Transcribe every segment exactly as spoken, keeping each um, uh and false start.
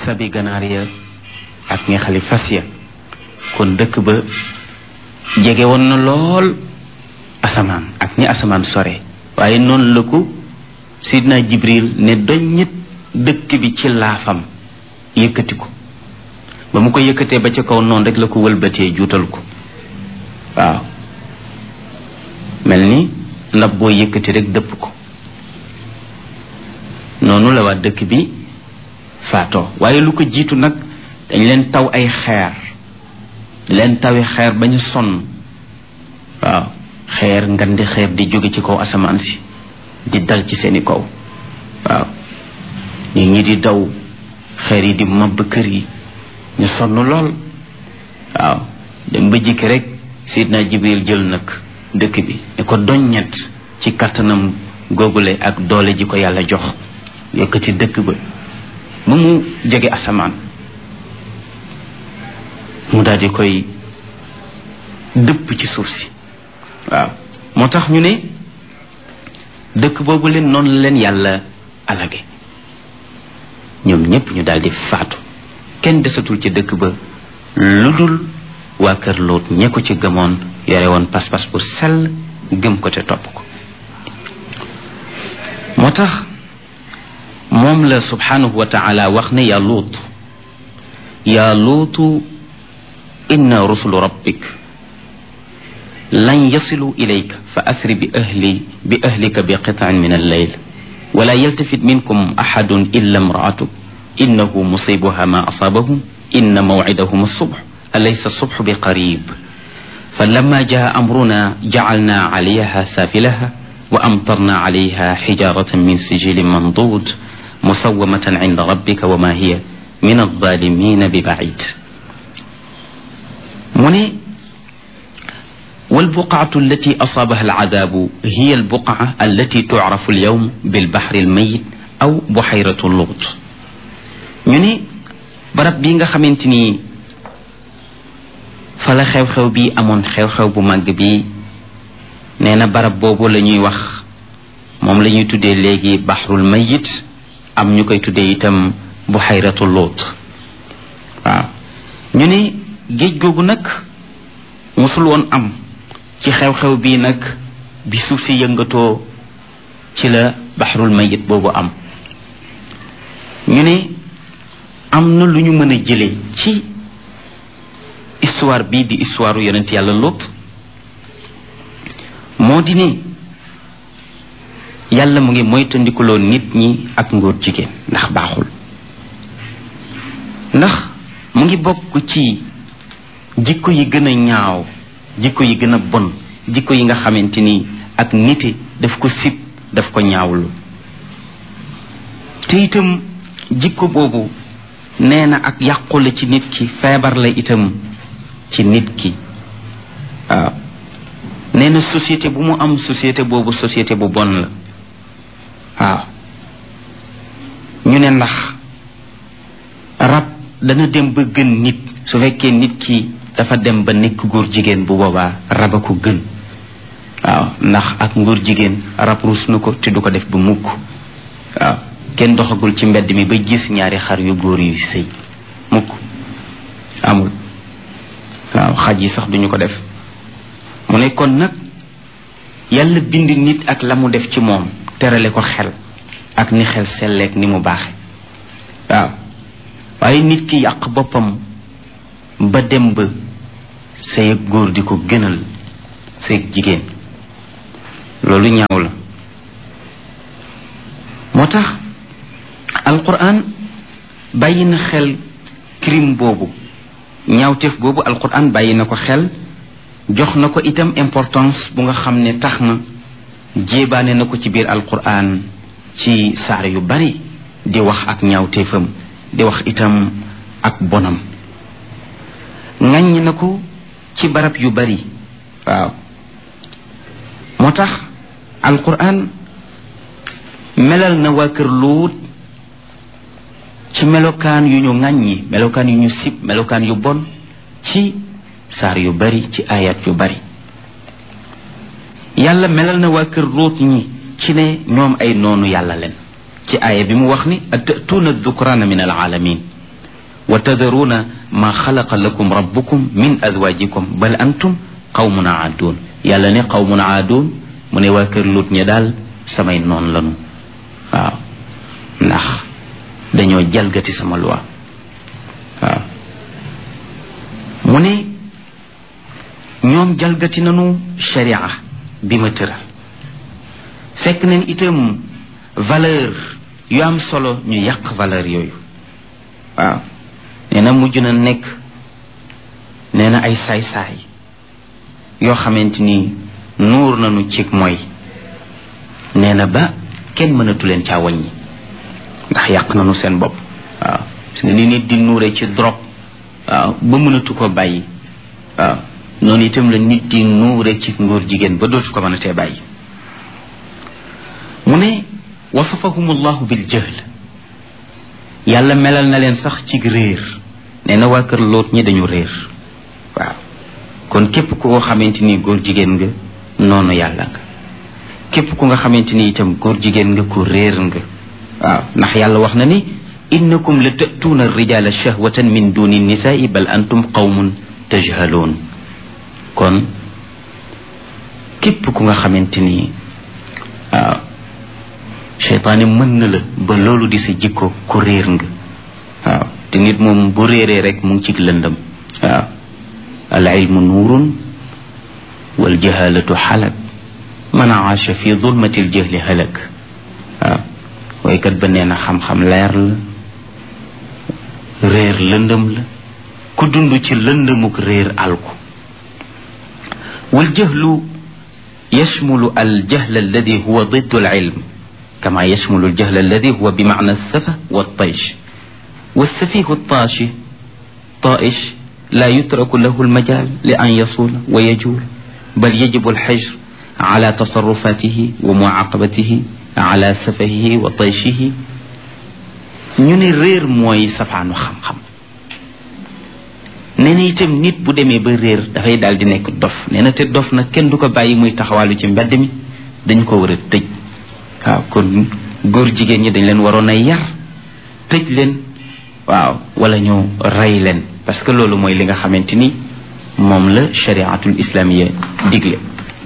sabi ganaar ya ak ñi xali fas ya kon dëkk ba jege woon na lool asamaan ak ñi asamaan sore waaye noonu la ko sidna Jibril ne doññit dëkk bi ci laafam yëkkati ko ba mu ko yëkkatee ba ca kaw noonu rek la ko wëlbatee juutal ko waaw mel ni ndab boo yëkkati rek dëpp ko noonu la waa dëkk bi faatoo waaye lu ko jiitu nag dañ leen taw ay xeer leen tawi xeer ba ñu sonn waaw xeer ngandi xeer di jóge ci kaw asamaan si di dal ci seeni kaw waaw nit ñi di daw xeer yi di mabb kër yi ñu sonn lool waaw dem ba jikki rek Seydina Jibril jël nag dëkk bi ne ko doññet ci kattanam googule ak doole ji ko yàlla jox yëkkati dëkk ba ba mu jege asamaan mu daal di koy dëpp ci suuf si waaw moo tax ñu ne dëkk boobu leen noonu la leen yàlla alage ñoom ñépp ñu daal di faatu kenn desatul ci dëkk ba lu dul waa kër Lóot ñe ko ci gëmoon yore woon pas-pas bu sell gëm ko te topp ko moo tax moom la subhanahu wa taala wax ne yaa Lóot yaa Lóotu inna rusulu rabbik lan yasilu ilayka fa asri bi ahli bi ahlika bi qitaan min al-layl wala yaltafit minkum ahadun illa imra'atuk innahu musibuha ma asabahum inna maw'idahum as-subh alaysa as-subh biqarib فلما جاء أمرنا جعلنا عليها سافلها وأمطرنا عليها حجارة من سجيل منضود مسومة عند ربك وما هي من الظالمين ببعيد مني والبقعة التي أصابها العذاب هي البقعة التي تعرف اليوم بالبحر الميت أو بحيرة اللوط مني برب بيغا خمنتني fala xew-xew bi amoon xew-xew bu màgg bi nee na barab boobu la ñuy wax moom la ñuy tuddee léegi baxrul mayit am ñu koy tuddee itam buxayratu Luut waaw ñu ne géej googu nag musul woon am ci xew-xew bii nag bi suuf si yëngatoo ci la baxrul mayit boobu am ñu ne am na lu ñu mën a jëlee ci histoire bii di histoire yonent yàlla Lóot moo di ne yàlla mu ngi moytandikuloo nit ñi ak ngóor jigéen ndax baaxul ndax mu ngi bokk ci jikko yi gën a ñaaw jikko yi gën a bon jikko yi nga xamante ni ak nite daf ko sib daf ko ñaawlu te itam jikko boobu nee na ak yàqu la ci nit ki feebar la itam ci nit ki waaw nee na société bu mu am société boobu société bu bon la waaw ñu ne ndax rab dana dem ba gën nit su fekkee nit ki dafa dem ba nekk góor jigéen bu boobaa rab a ko gën waaw ndax ak ngóor jigéen rab ruus na ko te du ko def ba mukk waaw kenn doxagul ci mbedd mi ba gis ñaari xar yu góor yu sëy mukk amul waaw xaj yi sax duñu ko def mu ne kon nag yàlla bind nit ak la mu def ci moom terale ko xel ak ni xel selleek ni mu baaxe waaw waaye nit ki yàq boppam ba dem ba sëy ak góor di ko gënal sëy ak jigéen loolu ñaaw la moo tax alquran bàyyi na xel crime boobu ñaawteef boobu alquran bàyyi na ko xel jox na ko itam importance bu nga xam ne tax na jéebaane na ko ci biir alquran ci saar yu bari di wax ak ñaawteefam di wax itam ak bonam ŋàññ na ko ci barab yu bari waaw moo tax alquran melal na waa kër Luut ci melokaan yu ñu ŋàññi melokaan yu ñu sib melokaan yu bon ci saar yu bari ci ayat yu bari yàlla melal na waa kër Luut ñi ci ne ñoom ay noonu yàlla leen ci aaya bi mu wax ni atatuuna dukraana min alaalamin wa tadaruuna ma xalaqa lakum rabbukum min azwajikum bal antum qawmun aaduun yàlla ne qawmun aaduun mu ne waa kër Luut ña daal samay noon lanu waaw ndax dañoo jalgati sama loi waaw mu ne ñoom jalgati nanu sharia bi ma tëral fekk nañ itam valeur yu am solo ñu yàq valeur yooyu waaw nee na mujj na nekk nee na ay saay-saay yoo xamante ni nuur nañu cig mooy nee na ba kenn mënatu leen caa wàññi ndax yàq nañu seen bopp waaw parce que ni nit di nuure ci drogue waaw ba mënatu ko bàyyi waaw noonu itam la nit di nuure ci ngóor jigéen ba dootu ko mën a tee bàyyi mu ne wasafahum allahu bil jahl yàlla melal na leen sax ci réer nee na waa kër Lóot ñi dañu réer waaw kon képp ku nga xamante ni góor jigéen nga noonu yàlla nga képp ku nga xamante ni itam góor jigéen nga ku réer nga waaw ndax yàlla wax na ni innakum la ta'tuuna ar-rijaala shahwatan min duni nisaai bal antum qawmun tajhaloon kon képp ku nga xamante ni waaw seytaane mën na la ba loolu di sa jikko ku réer nga waaw te nit moom bu réeree rek mu ngi ci lëndëm waaw al ilmu nuurun wal jahalatu xalak man aasha fi zulmati al jahli halak waaw waykat ba nee na xam-xam leer la réer lëndëm la ku dund ci lëndëmuk réer alku wal jahlu yashmulu al jahl alladi huwa diddu al ilm كما يشمل الجهل الذي هو بمعنى السفه والطيش والسفيه الطاشي طائش لا يترك له المجال لأن يصول ويجول بل يجب الحجر على تصرفاته ومعاقبته على سفهه وطيشه ñu ne réer mooy safaanu xam-xam nee na itam nit bu demee ba réer dafay daal di nekk dof nee na te dof nag kenn du ko bàyyi muy taxawaalu ci mbedd mi dañ ko war a tëj waaw kon góor jigéen ñi dañ leen waroon a yar tëj leen waaw wala ñu rey leen parce que loolu mooy li nga xamante ni moom la shariatul islamiya digle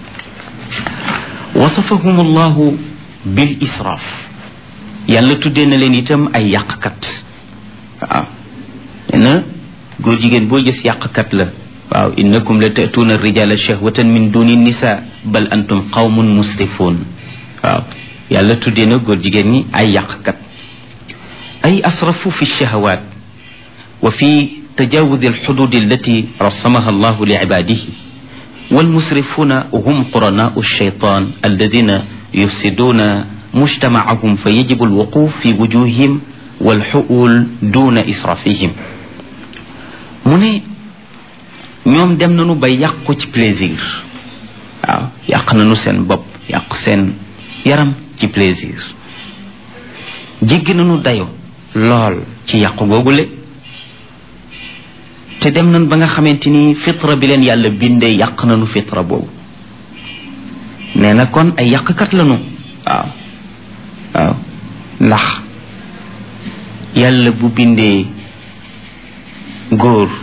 wasafahum allahu bil israaf yàlla tuddee na leen itam ay yàqkat waaw nee na góor jigéen boo gis yàqkat la waaw innakum la ta'tuuna rijala shahwatan min duni nisa bal antum qawmun musrifuun waaw yàlla tuddee na góor jigéen ñi ay yàqkat ay asrafu fi shahawaat wa fi tajawuz alxudud allati rasamaha allahu li ibadihi walmusrifuna hum quranaau alshaytan alladina yufsiduna mujtamacahum fa yajibu alwuquf fi wujuhihim walxuul duna israfihim mu ne ñoom dem nañu ba yàqu ci plaisir waaw yàq nañu seen bopp yàq seen yaram ci plaisir jéggi nañu dayo lool ci yàqu googule te dem nañ ba nga xamante ni fitra bi leen yàlla bindee yàq nañu fitra boobu nee na kon ay yàqkat lañu waaw waaw ndax yàlla bu bindee góor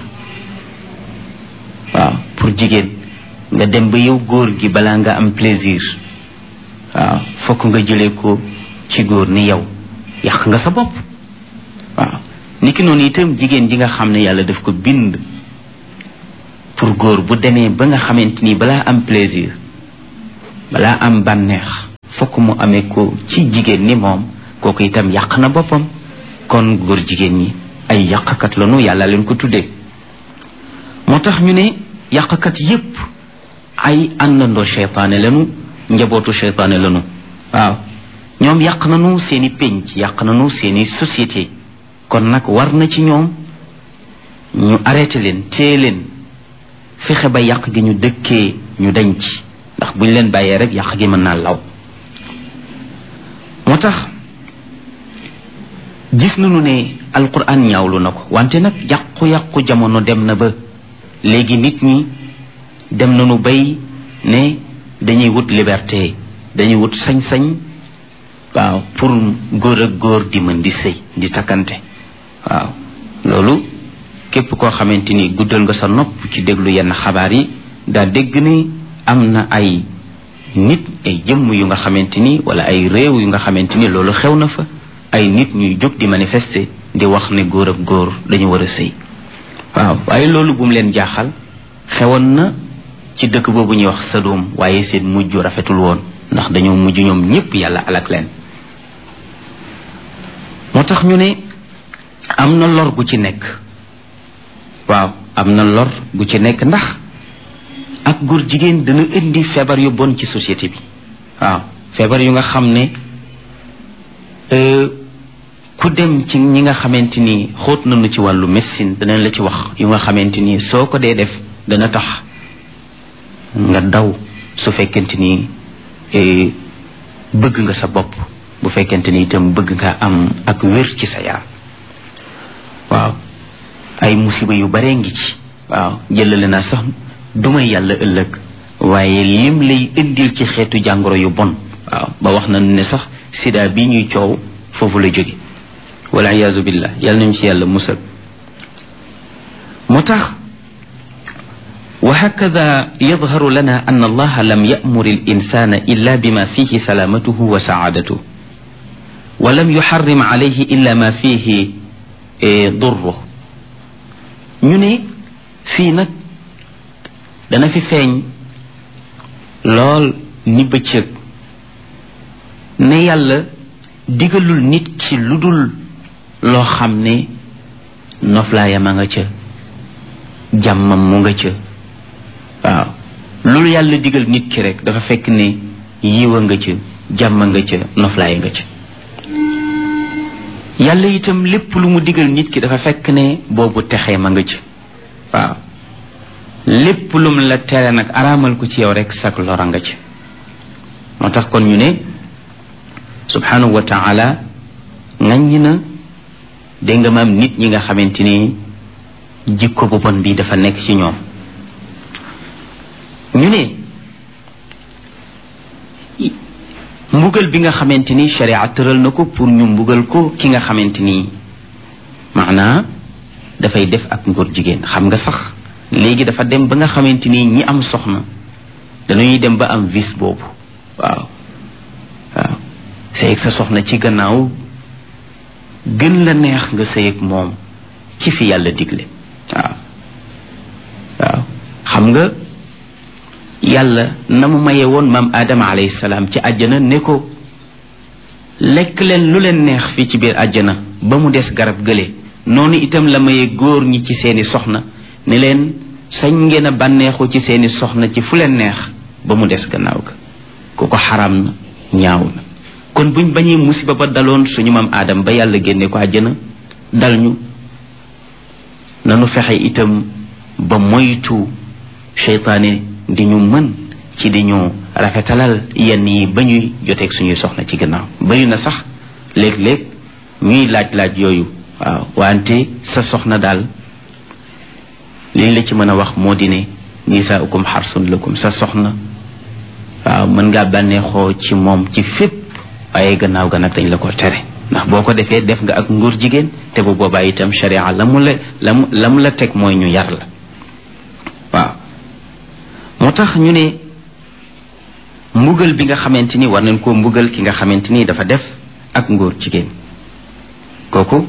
waaw pour jigéen nga dem ba yow góor gi balaa nga am plaisir waaw fokk nga jëlee ko ci góor ni yow yàq nga sa bopp waaw niki noonu itam jigéen ji nga xam ne yàlla daf ko bind pour góor bu demee ba nga xamante ni balaa am plaisir balaa am bànneex fokk mu amee ko ci jigéen ni moom kooku itam yàq na boppam kon góor jigéen ñi ay yàqkat lañu yàlla leen ko tuddee moo tax ñu ne yàqkat yépp ay àndandoo seytaane lañu njabootu seytaane lañu waaw ñoom yàq nañu seeni pénc yàq nañu seeni société kon nag war na ci ñoom ñu arrêté leen téye leen fexe ba yàq gi ñu dëkkee ñu dañ ci ndax buñ leen bàyyee rek yàq gi mën naa law moo tax gis nañu ne alquran ñaawlu na ko wante nag yàqu-yàqu jamono dem na ba léegi nit ñi dem nañu bay ne dañuy wut liberté dañuy wut sañ-sañ waaw pour góor ak góor di mën di sëy di takkante waaw loolu képp koo xamante ni guddal nga sa nopp ci déglu yenn xabaar yi daa dégg ni am na ay nit ay jëmm yu nga xamante ni wala ay réew yu nga xamante ni loolu xew na fa ay nit ñuy jóg di manifester di wax ne góor ak góor dañu war a sëy waaw waaye loolu bu mu leen jaaxal xewoon na ci dëkk boobu ñuy wax Sadom waaye seen mujj rafetul woon ndax dañoo mujj ñoom ñépp yàlla alak leen moo tax ñu ne am na lor gu ci nekk waaw am na lor gu ci nekk ndax ak góor jigéen dana indi feebar yu bon ci société bi waaw feebar yu nga xam ne ku dem ci ñi nga xamante ni xóot nañu ci wàllu médecine danañ la ci wax yu nga xamante ni soo ko dee def dana tax nga daw su fekkente ni bëgg nga sa bopp bu fekkente ni itam bëgg nga am ak wér ci sa yaram waaw ay musiba yu bare ngi ci waaw jëlale naa sax dumay yàlla ëllëg waaye lim lay indil ci xeetu jàngoro yu bon waaw ba wax na ne sax sida bi ñuy coow foofu la jóge wal iyaazu billah yàlla nañu ci yàlla musal moo tax وهكذا يظهر لنا أن الله لم يأمر الإنسان إلا بما فيه سلامته وسعادته ولم يحرم عليه إلا ما فيه ضره ñu ne fii nag dana fi feeñ lool ni bëccëg ne yàlla digalul nit ki lu dul loo xam ne noflaayam a nga ca jàmmam mu nga ca waaw loolu yàlla digal nit ki rek dafa fekk ne yiwa nga ca jàmm nga ca noflaay nga ca yàlla itam lépp lu mu digal nit ki dafa fekk ne boobu texee ma nga ca waaw lépp lu mu la tere nag araamal ko ci yow rek sak lora nga ca moo tax kon ñu ne subhanahu wa taala ngañ na dégg nga maam nit ñi nga xamante ni jikko bu bon bi dafa nekk ci ñoom ñu ne mbugal bi nga xamante ni sharia tëral na ko pour ñu mbugal ko ki nga xamante ni maanaa dafay def ak ngóor jigéen xam nga sax léegi dafa dem ba nga xamante ni ñi am soxna dañuy dem ba am vice boobu waaw waaw sëy ak sa soxna ci gannaaw gën la neex nga sëy ak moom ci fi yàlla digle waaw waaw xam nga yàlla na mu maye woon maam Adama alayhi salaam ci àjjana ne ko lekk leen lu leen neex fii ci biir àjjana ba mu des garab gële noonu itam la maye góor ñi ci seeni soxna ne leen sañ ngeen a bànneexu ci seeni soxna ci fu leen neex ba mu des gannaaw ga ku ko xaram na ñaaw na kon buñ bañee musiba ba daloon suñu maam Adama ba yàlla génne ko àjjana dal ñu nanu fexe itam ba moytu seytaane di ñu mën ci di ñu rafetalal yenn yi ba ñuy joteeg suñuy soxna ci gannaaw bari na sax léeg-léeg ñuy laaj-laaj yooyu waaw wante sa soxna daal liñ la ci mën a wax moo di ne nisaaukum xarsun lakum sa soxna waaw mën ngaa bànneexoo ci moom ci fépp waaye gannaaw ga nag dañ la ko tere ndax boo ko defee def nga ak ngóor jigéen te bu boobaa itam sharia la mu la la mu la mu la teg mooy ñu yar la waaw moo tax ñu ne mbugal bi nga xamante ni war nañ koo mbugal ki nga xamante ni dafa def ak ngóor jigéen kooku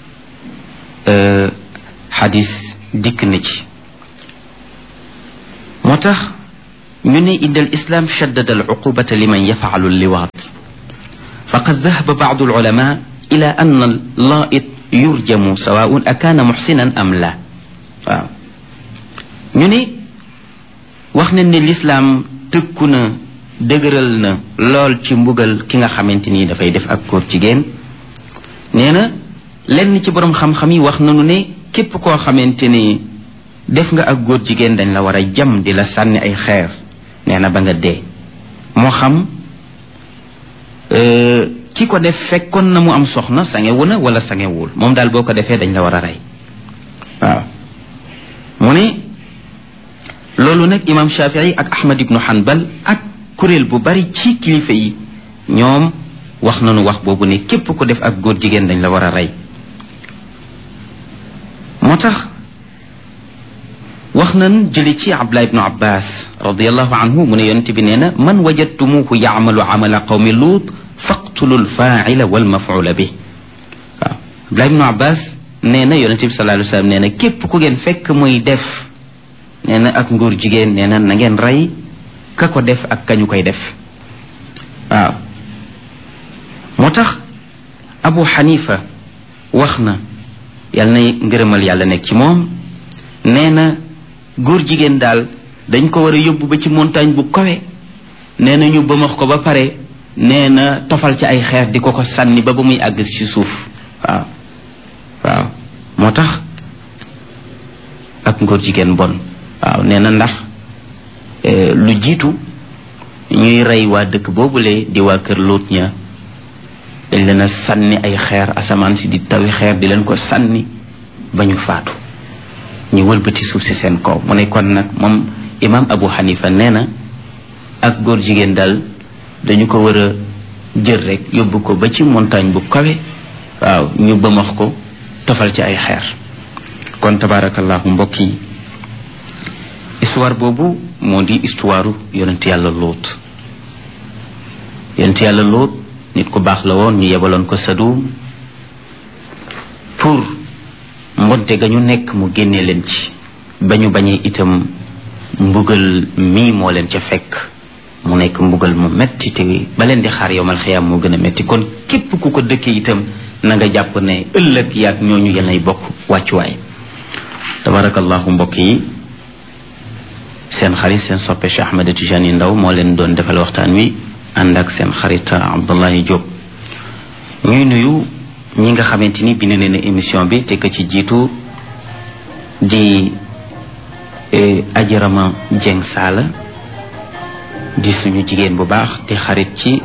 xadis dikk na ci moo tax ñu ne inda al islam shaddada al uqubata liman yafaalu liwaat faqad dahaba baadu al ulama ila an al laait yurjamu sawaun akaana muxsinan am la waaw ñu ne wax nañ ne lislaam tëkku na dëgëral na lool ci mbugal ki nga xamante ni dafay def ak góor jigéen nee na lenn ci borom xam-xam yi wax nañu ne képp koo xamante ni def nga ak góor jigéen dañ la war a jam di la sànni ay xeer nee na ba nga dee moo xam ki ko def fekkoon na mu am soxna sangewu na wala sangewul moom daal boo ko defee dañ la war a rey waaw mu ne loolu nag imam Shafii ak Ahmad ibnu Hanbal ak kuréel bu bari ci kilifa yi ñoom wax nañu wax boobu ne képp ko def ak góor jigéen dañ la war a rey moo tax wax nan jëli ci Abdullah ibnu Abbas radiallahu anhu mu ne yonent bi nee na man wajadtumuhu yaamalu amala qawmi luut faqtulu lfaaila walmafula bi waaw Abdullah ibnu Abbas nee na yonent bi sallallahu alayhi wa sallam nee na képp ku ngeen fekk muy def nee na ak ngóor jigéen nee na na ngeen rey ka ko def ak kañu koy def waaw moo tax Abu Xanifa wax na yàlla na ngërëmal yàlla nekk ci moom nee na góor jigéen daal dañ ko war a yóbbu ba ci montagne bu kawe nee na ñu bëmax ko ba pare nee na tofal ci ay xeer di ko ko sànni ba ba muy àgg ci suuf waaw waaw moo tax ak ngóor jigéen bon waaw nee na ndax lu jiitu ñuy rey waa dëkk boobule di waa kër Luut ña dañ leen a sànni ay xeer asamaan si di tawi xeer di leen ko sànni ba ñu faatu ñu wëlbati suuf si seen kaw mu ne kon nag moom imam Abu Hanifa nee na ak góor jigéen daal dañu ko war a jël rek yóbbu ko ba ci montagne bu kawe waaw ñu bëmax ko tofal ci ay xeer kon tabarakallahu mbokk yi histoire boobu moo di histoire yonent yàlla Luut yonent yàlla Luut nit ku baax la woon ñu yebaloon ko Sadum pour mbonte ga ñu nekk mu génne leen ci ba ñu bañee itam mbugal mii moo leen ca fekk mu nekk mbugal mu metti te ba leen di xaar yowmal xiyaam moo gën a metti kon képp ku ko dëkkee itam na nga jàpp ne ëllëg yaag ñooñu yenay bokk wàccuwaay tabarakallahu mbokk yi seen xarit seen soppe Cheikh Ahmed Tidiane Ndao moo leen doon defal waxtaan wi ànd ak seen xarit Abdoulaye Diop ñuy nuyu ñi nga xamante ni bind nañu émission bi te ka ci jiitu di Ajarama Dieng Sala di suñu jigéen bu baax di xarit ci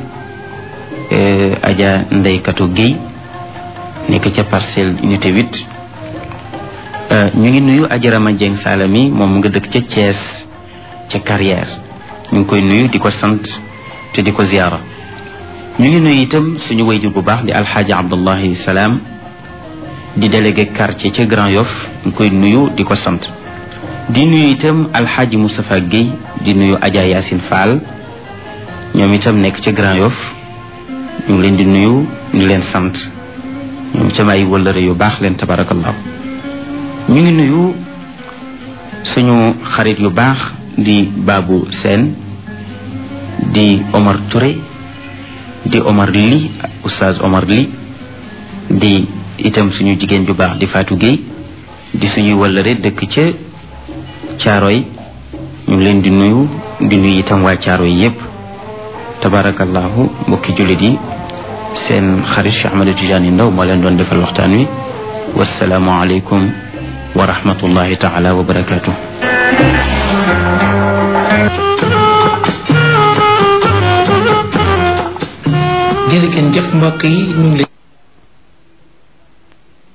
Adja Ndeykatu Guèye nekk ca Parcelles unité huit ñu ngi nuyu Ajarama Dieng Sala mi moom nga dëkk ca Thiès ca Carrière ñu ngi koy nuyu di ko sant te di ko ziyaara ñu ngi nuyu itam suñu wayjur bu baax di alxaaji Abdullahi Salaam di délégué quartier ca Grand Yoff ñu koy nuyu di ko sant di nuyu itam alxaaji Moustapha Guèye di nuyu Adja Yacine Fall ñoom itam nekk ca Grand Yoff ñu ngi leen di nuyu di leen sant ñoom itam ay wëllëre yu baax leen tabarakallahu ñu ngi nuyu suñu xarit yu baax di Babou Sène di Omar Touré di Omar Li oustaz Omar Li di itam suñu jigéen ju baax di Fatou Guèye di suñuy wëllëre dëkk ca Caaroy ñu ngi leen di nuyu di nuyu itam waa Caaroy yépp tabarakallahu mbokki jullit yi seen xarit Cheikh Ahmed Tidiane Ndao moo leen doon defal waxtaan wi wasalaamu aleykum wa rahmatullahi taala wa barakatuh jërëjëf mbokk yi ñu ngi